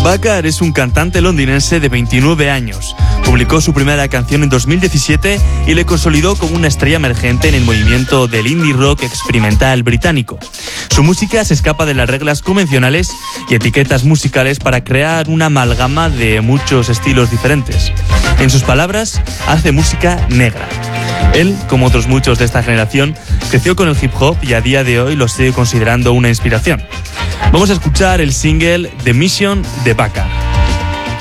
Bakar es un cantante londinense de 29 años. Publicó su primera canción en 2017 y le consolidó como una estrella emergente en el movimiento del indie rock experimental británico. Su música se escapa de las reglas convencionales y etiquetas musicales para crear una amalgama de muchos estilos diferentes. En sus palabras, hace música negra. Él, como otros muchos de esta generación, creció con el hip hop y a día de hoy lo sigue considerando una inspiración. Vamos a escuchar el single The Mission de Bakar.